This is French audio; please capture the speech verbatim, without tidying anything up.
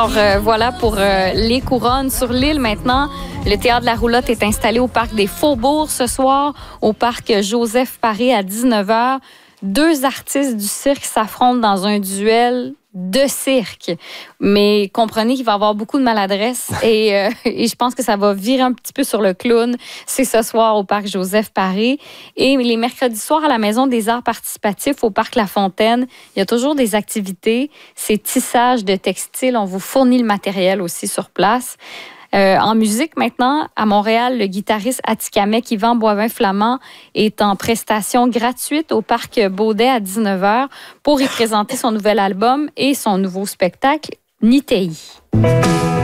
Alors euh, voilà pour euh, les couronnes sur l'île maintenant. Le théâtre de la Roulotte est installé au parc des Faubourgs ce soir, au parc Joseph Paré à dix-neuf heures. Deux artistes du cirque s'affrontent dans un duel de cirque. Mais comprenez qu'il va y avoir beaucoup de maladresse et, euh, et je pense que ça va virer un petit peu sur le clown. C'est ce soir au parc Joseph Paré. Et les mercredis soirs à la Maison des Arts participatifs au parc La Fontaine, il y a toujours des activités. C'est tissage de textiles. On vous fournit le matériel aussi sur place. Euh, en musique maintenant, à Montréal, le guitariste atikamekw Yvan Boivin-Flamand est en prestation gratuite au parc Baudet à dix-neuf heures pour y présenter son nouvel album et son nouveau spectacle, Nitei.